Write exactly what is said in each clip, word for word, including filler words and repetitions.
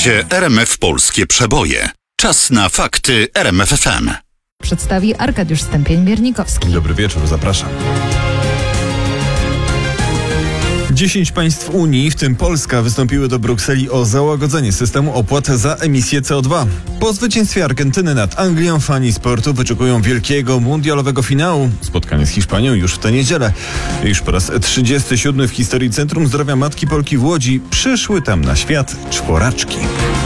podcaście R M F Polskie Przeboje. Czas na fakty R M F F M. Przedstawi Arkadiusz Stępień-Miernikowski. Dobry wieczór, zapraszam. Dziesięć państw Unii, w tym Polska, wystąpiły do Brukseli o załagodzenie systemu opłat za emisję C O dwa. Po zwycięstwie Argentyny nad Anglią fani sportu wyczekują wielkiego mundialowego finału. Spotkanie z Hiszpanią już w tę niedzielę. Już po raz trzydziesty siódmy w historii Centrum Zdrowia Matki Polki w Łodzi przyszły tam na świat czworaczki.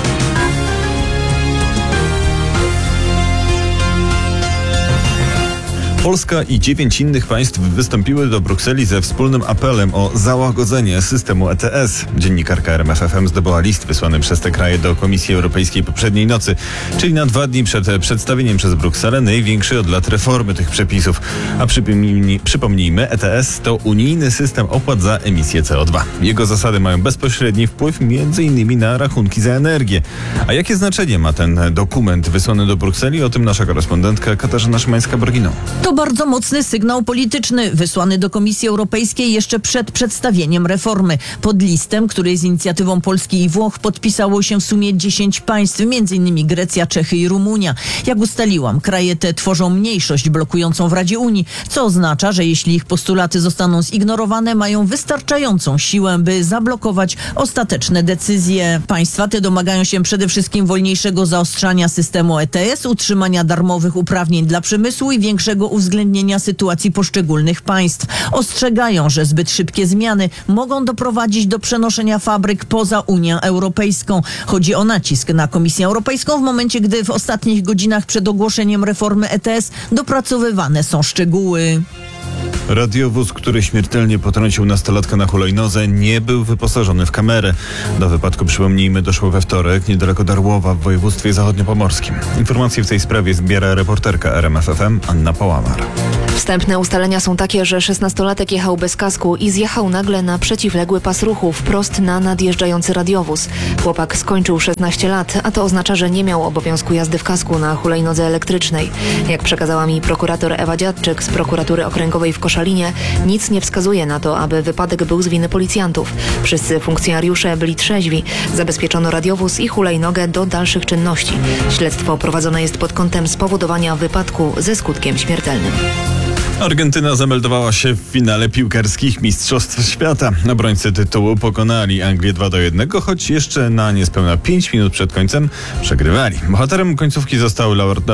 Polska i dziewięć innych państw wystąpiły do Brukseli ze wspólnym apelem o załagodzenie systemu E T S. Dziennikarka R M F F M zdobyła list wysłany przez te kraje do Komisji Europejskiej poprzedniej nocy, czyli na dwa dni przed przedstawieniem przez Brukselę największej od lat reformy tych przepisów. A przypomnij, przypomnijmy, E T S to unijny system opłat za emisję C O dwa. Jego zasady mają bezpośredni wpływ między innymi na rachunki za energię. A jakie znaczenie ma ten dokument wysłany do Brukseli? O tym nasza korespondentka Katarzyna Szymańska-Borginą. To bardzo mocny sygnał polityczny wysłany do Komisji Europejskiej jeszcze przed przedstawieniem reformy. Pod listem, który z inicjatywą Polski i Włoch podpisało się w sumie dziesięć państw, między innymi Grecja, Czechy i Rumunia. Jak ustaliłam, kraje te tworzą mniejszość blokującą w Radzie Unii, co oznacza, że jeśli ich postulaty zostaną zignorowane, mają wystarczającą siłę, by zablokować ostateczne decyzje. Państwa te domagają się przede wszystkim wolniejszego zaostrzania systemu E T S, utrzymania darmowych uprawnień dla przemysłu i większego uwzględnienia sytuacji poszczególnych państw. Ostrzegają, że zbyt szybkie zmiany mogą doprowadzić do przenoszenia fabryk poza Unię Europejską. Chodzi o nacisk na Komisję Europejską w momencie, gdy w ostatnich godzinach przed ogłoszeniem reformy E T S dopracowywane są szczegóły. Radiowóz, który śmiertelnie potrącił nastolatka na hulajnodze, nie był wyposażony w kamerę. Do wypadku, przypomnijmy, doszło we wtorek niedaleko Darłowa w województwie zachodniopomorskim. Informacje w tej sprawie zbiera reporterka R M F F M Anna Pałamar. Wstępne ustalenia są takie, że szesnastolatek jechał bez kasku i zjechał nagle na przeciwległy pas ruchu wprost na nadjeżdżający radiowóz. Chłopak skończył szesnaście lat, a to oznacza, że nie miał obowiązku jazdy w kasku na hulajnodze elektrycznej. Jak przekazała mi prokurator Ewa Dziadczyk z prokuratury okręgowej w Koszalinie, nic nie wskazuje na to, aby wypadek był z winy policjantów. Wszyscy funkcjonariusze byli trzeźwi. Zabezpieczono radiowóz i hulajnogę do dalszych czynności. Śledztwo prowadzone jest pod kątem spowodowania wypadku ze skutkiem śmiertelnym. Argentyna zameldowała się w finale piłkarskich Mistrzostw Świata. Obrońcy tytułu pokonali Anglię dwa do jednego, choć jeszcze na niespełna pięć minut przed końcem przegrywali. Bohaterem końcówki został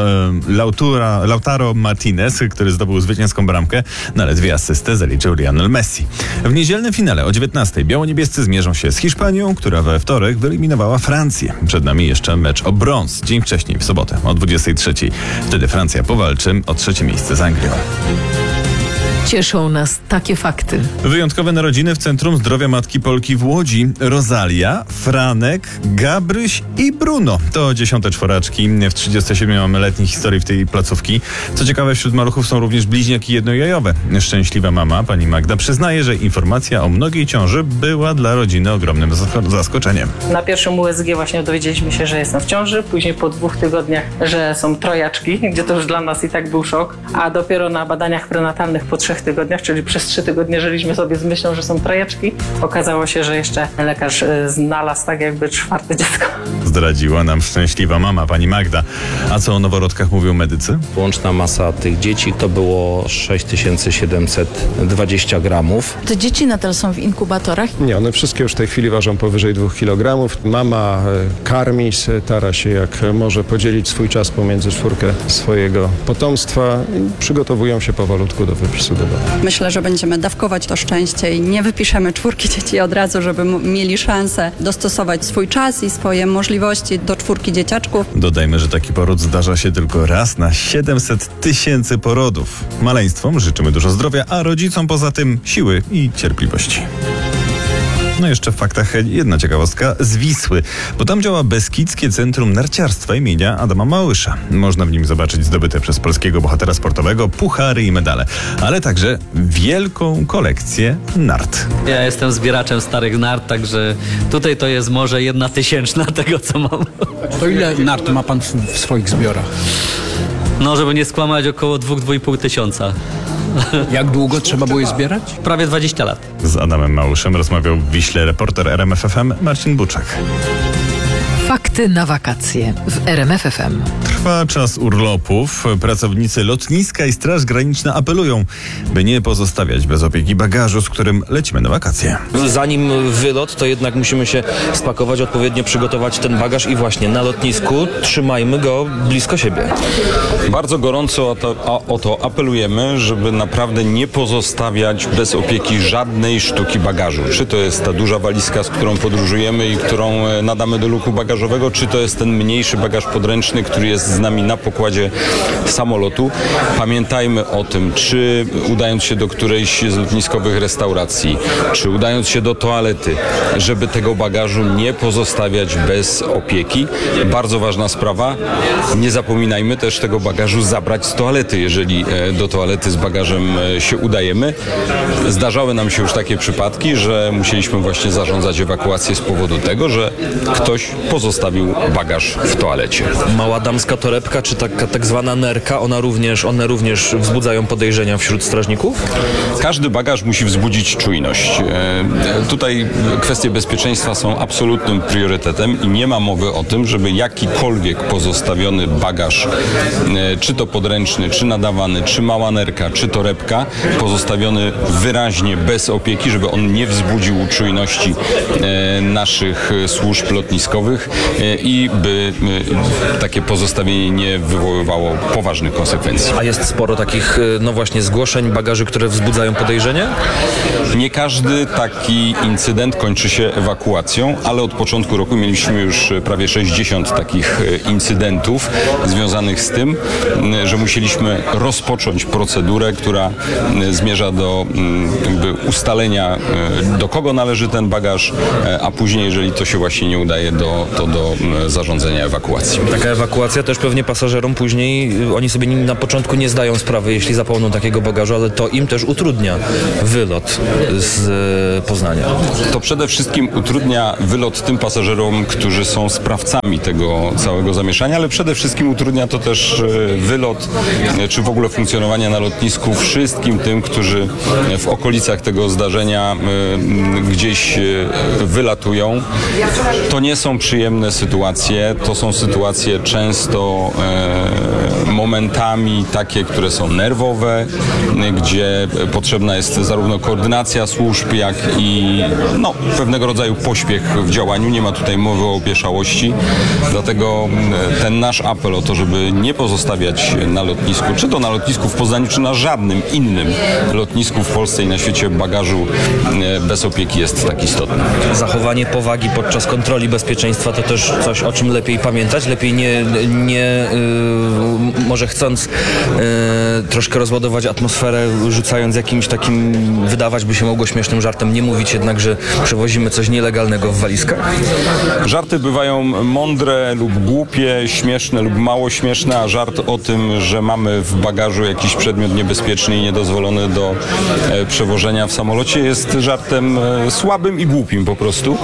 Lautaro, Lautaro Martinez, który zdobył zwycięską bramkę, no ale dwie asysty zaliczył Lionel Messi. W niedzielnym finale o dziewiętnastej biało-niebiescy zmierzą się z Hiszpanią, która we wtorek wyeliminowała Francję. Przed nami jeszcze mecz o brąz, dzień wcześniej, w sobotę o dwudziestej trzeciej. Wtedy Francja powalczy o trzecie miejsce z Anglią. Cieszą nas takie fakty. Wyjątkowe narodziny w Centrum Zdrowia Matki Polki w Łodzi. Rosalia, Franek, Gabryś i Bruno. To dziesiąte czworaczki w trzydziestosiedmioletniej historii w tej placówki. Co ciekawe, wśród maluchów są również bliźniaki jednojajowe. Szczęśliwa mama, pani Magda, przyznaje, że informacja o mnogiej ciąży była dla rodziny ogromnym zaskoczeniem. Na pierwszym U S G właśnie dowiedzieliśmy się, że jestem w ciąży. Później po dwóch tygodniach, że są trojaczki, gdzie to już dla nas i tak był szok. A dopiero na badaniach prenatalnych po trzech tygodniach, czyli przez trzy tygodnie żyliśmy sobie z myślą, że są trojaczki. Okazało się, że jeszcze lekarz znalazł tak jakby czwarte dziecko. Zdradziła nam szczęśliwa mama, pani Magda. A co o noworodkach mówią medycy? Łączna masa tych dzieci to było sześć tysięcy siedemset dwadzieścia gramów. Te dzieci nadal są w inkubatorach? Nie, one wszystkie już w tej chwili ważą powyżej dwóch kilogramów. Mama karmi, stara się jak może podzielić swój czas pomiędzy czwórkę swojego potomstwa i przygotowują się powolutku do wypisu do domu. Myślę, że będziemy dawkować to szczęście i nie wypiszemy czwórki dzieci od razu, żeby m- mieli szansę dostosować swój czas i swoje możliwości do czwórki dzieciaczków. Dodajmy, że taki poród zdarza się tylko raz na siedemset tysięcy porodów. Maleństwom życzymy dużo zdrowia, a rodzicom poza tym siły i cierpliwości. No jeszcze w faktach jedna ciekawostka z Wisły, bo tam działa Beskidzkie Centrum Narciarstwa imienia Adama Małysza. Można w nim zobaczyć zdobyte przez polskiego bohatera sportowego puchary i medale, ale także wielką kolekcję nart. Ja jestem zbieraczem starych nart, także tutaj to jest może jedna tysięczna tego, co mam. To ile nart ma pan w, w swoich zbiorach? No, żeby nie skłamać, około dwa do dwóch i pół tysiąca. Jak długo trzeba było je zbierać? Prawie dwadzieścia lat. Z Adamem Małyszem rozmawiał w Wiśle reporter R M F F M Marcin Buczak. Fakty. Fakty na wakacje w R M F F M. Trwa czas urlopów. Pracownicy lotniska i Straż Graniczna apelują, by nie pozostawiać bez opieki bagażu, z którym lecimy na wakacje. Zanim wylot, to jednak musimy się spakować, odpowiednio przygotować ten bagaż i właśnie na lotnisku trzymajmy go blisko siebie. Bardzo gorąco o to, o, o to apelujemy, żeby naprawdę nie pozostawiać bez opieki żadnej sztuki bagażu. Czy to jest ta duża walizka, z którą podróżujemy i którą nadamy do luku bagażowego, czy to jest ten mniejszy bagaż podręczny, który jest z nami na pokładzie samolotu. Pamiętajmy o tym, czy udając się do którejś z lotniskowych restauracji, czy udając się do toalety, żeby tego bagażu nie pozostawiać bez opieki. Bardzo ważna sprawa, nie zapominajmy też tego bagażu zabrać z toalety, jeżeli do toalety z bagażem się udajemy. Zdarzały nam się już takie przypadki, że musieliśmy właśnie zarządzać ewakuację z powodu tego, że ktoś pozostawił bagaż w toalecie. Mała damska torebka, czy taka tak zwana nerka, ona również, one również wzbudzają podejrzenia wśród strażników? Każdy bagaż musi wzbudzić czujność. E, tutaj kwestie bezpieczeństwa są absolutnym priorytetem i nie ma mowy o tym, żeby jakikolwiek pozostawiony bagaż, e, czy to podręczny, czy nadawany, czy mała nerka, czy torebka, pozostawiony wyraźnie bez opieki, żeby on nie wzbudził czujności e, naszych służb lotniskowych e, i by e, takie pozostawienie nie wywoływało poważnych konsekwencji. A jest sporo takich, no właśnie, zgłoszeń bagaży, które wzbudzają podejrzenie? Nie każdy taki incydent kończy się ewakuacją, ale od początku roku mieliśmy już prawie sześćdziesiąt takich incydentów związanych z tym, że musieliśmy rozpocząć procedurę, która zmierza do jakby ustalenia, do kogo należy ten bagaż, a później, jeżeli to się właśnie nie udaje, do, to do zarządzenia ewakuacji. Taka ewakuacja też pewnie pasażerom później, oni sobie na początku nie zdają sprawy, jeśli zapomną takiego bagażu, ale to im też utrudnia wylot z Poznania. To przede wszystkim utrudnia wylot tym pasażerom, którzy są sprawcami tego całego zamieszania, ale przede wszystkim utrudnia to też wylot, czy w ogóle funkcjonowanie na lotnisku wszystkim tym, którzy w okolicach tego zdarzenia gdzieś wylatują. To nie są przyjemne sytuacje, to są sytuacje często e, momentami takie, które są nerwowe, gdzie potrzebna jest zarówno koordynacja służb, jak i no, pewnego rodzaju pośpiech w działaniu. Nie ma tutaj mowy o opieszałości. Dlatego ten nasz apel o to, żeby nie pozostawiać na lotnisku, czy to na lotnisku w Poznaniu, czy na żadnym innym lotnisku w Polsce i na świecie bagażu bez opieki jest tak istotny. Zachowanie powagi podczas kontroli bezpieczeństwa to też coś, o czym lepiej pamiętać. Lepiej nie, nie yy, może chcąc yy, troszkę rozładować atmosferę, rzucając jakimś takim, wydawać by się mogło śmiesznym żartem, nie mówić jednak, że przewozimy coś nielegalnego w walizkach? Żarty bywają mądre lub głupie, śmieszne lub mało śmieszne, a żart o tym, że mamy w bagażu jakiś przedmiot niebezpieczny i niedozwolony do e, przewożenia w samolocie, jest żartem e, słabym i głupim po prostu.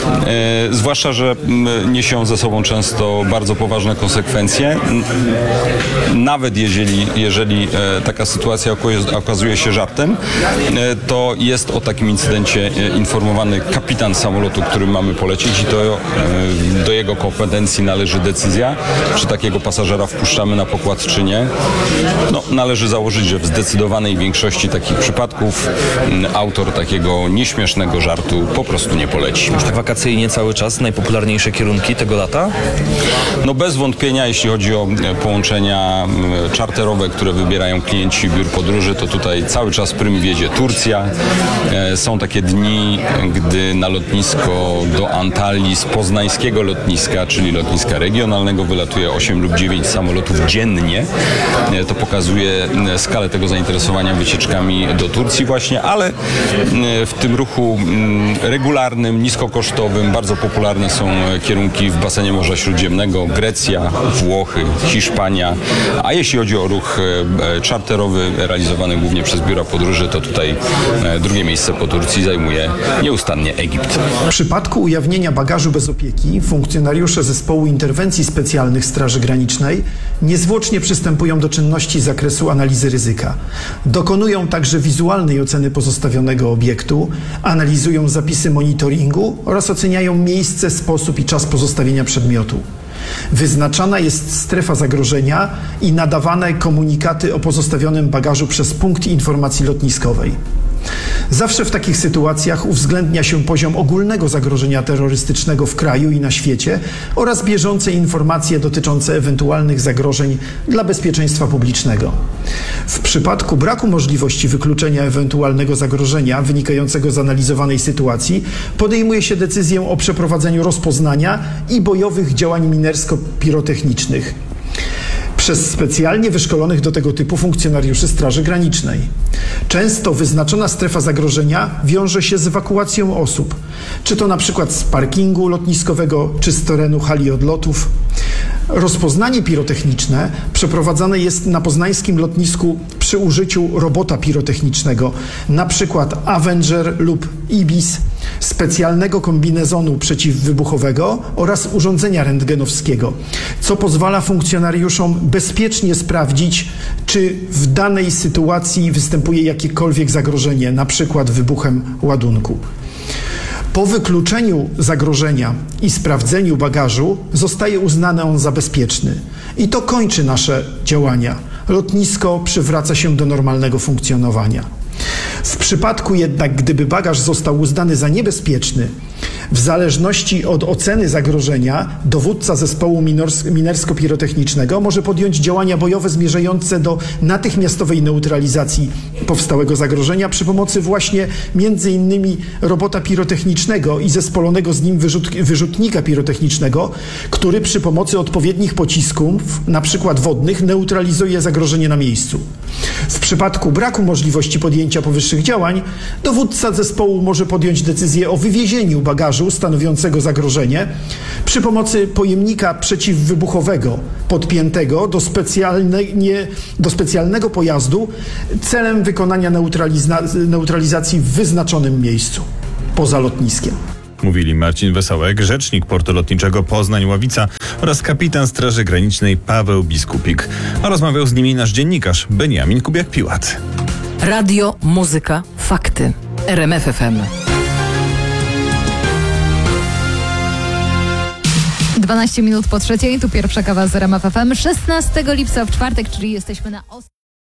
E, zwłaszcza, że m, niesią ze sobą często bardzo poważne konsekwencje. Nawet jeżeli, jeżeli e, taka sytuacja okazuje się żartem, e, to jest o takim incydencie e, informowany kapitan samolotu, którym mamy polecieć i to e, do jego kompetencji należy decyzja, czy takiego pasażera wpuszczamy na pokład, czy nie. No, należy założyć, że w zdecydowanej większości takich przypadków m, autor takiego nieśmiesznego żartu po prostu nie poleci. Tak wakacyjnie cały czas najpopularniejsze kierunki tego lata? No bez wątpienia, jeśli chodzi o połączenia czarterowe, które wybierają klienci biur podróży, to tutaj cały czas prym wiedzie Turcja. Są takie dni, gdy na lotnisko do Antalii z poznańskiego lotniska, czyli lotniska regionalnego, wylatuje osiem lub dziewięć samolotów dziennie. To pokazuje skalę tego zainteresowania wycieczkami do Turcji właśnie, ale w tym ruchu regularnym, niskokosztowym, bardzo popularne są kierunki w basenie Morza Śródziemnego, Grecja, Włochy, Hiszpania, a jeśli chodzi o ruch czarterowy realizowany głównie przez biura podróży, to tutaj drugie miejsce po Turcji zajmuje nieustannie Egipt. W przypadku ujawnienia bagażu bez opieki funkcjonariusze Zespołu Interwencji Specjalnych Straży Granicznej niezwłocznie przystępują do czynności z zakresu analizy ryzyka. Dokonują także wizualnej oceny pozostawionego obiektu, analizują zapisy monitoringu oraz oceniają miejsce, sposób i czas pozostawienia pozostawienia przedmiotu. Wyznaczana jest strefa zagrożenia i nadawane komunikaty o pozostawionym bagażu przez punkt informacji lotniskowej. Zawsze w takich sytuacjach uwzględnia się poziom ogólnego zagrożenia terrorystycznego w kraju i na świecie oraz bieżące informacje dotyczące ewentualnych zagrożeń dla bezpieczeństwa publicznego. W przypadku braku możliwości wykluczenia ewentualnego zagrożenia wynikającego z analizowanej sytuacji podejmuje się decyzję o przeprowadzeniu rozpoznania i bojowych działań minersko-pirotechnicznych przez specjalnie wyszkolonych do tego typu funkcjonariuszy Straży Granicznej. Często wyznaczona strefa zagrożenia wiąże się z ewakuacją osób, czy to na przykład z parkingu lotniskowego, czy z terenu hali odlotów. Rozpoznanie pirotechniczne przeprowadzane jest na poznańskim lotnisku przy użyciu robota pirotechnicznego, na przykład Avenger lub Ibis, specjalnego kombinezonu przeciwwybuchowego oraz urządzenia rentgenowskiego, co pozwala funkcjonariuszom bezpiecznie sprawdzić, czy w danej sytuacji występuje jakiekolwiek zagrożenie, na przykład wybuchem ładunku. Po wykluczeniu zagrożenia i sprawdzeniu bagażu zostaje uznany on za bezpieczny. I to kończy nasze działania. Lotnisko przywraca się do normalnego funkcjonowania. W przypadku jednak, gdyby bagaż został uznany za niebezpieczny, w zależności od oceny zagrożenia dowódca zespołu minersko-pirotechnicznego może podjąć działania bojowe zmierzające do natychmiastowej neutralizacji powstałego zagrożenia przy pomocy właśnie między innymi robota pirotechnicznego i zespolonego z nim wyrzut, wyrzutnika pirotechnicznego, który przy pomocy odpowiednich pocisków, na przykład wodnych, neutralizuje zagrożenie na miejscu. W przypadku braku możliwości podjęcia powyższych działań, dowódca zespołu może podjąć decyzję o wywiezieniu bagażu stanowiącego zagrożenie przy pomocy pojemnika przeciwwybuchowego podpiętego do, specjalnie, do specjalnego pojazdu celem wykonania neutraliza- neutralizacji w wyznaczonym miejscu poza lotniskiem. Mówili Marcin Wesołek, rzecznik portu lotniczego Poznań-Ławica oraz kapitan Straży Granicznej Paweł Biskupik. A rozmawiał z nimi nasz dziennikarz Beniamin Kubiak-Piłat. Radio, muzyka, fakty. R M F F M. dwanaście minut po trzeciej, tu pierwsza kawa z R M F F M. szesnastego lipca w czwartek, czyli jesteśmy na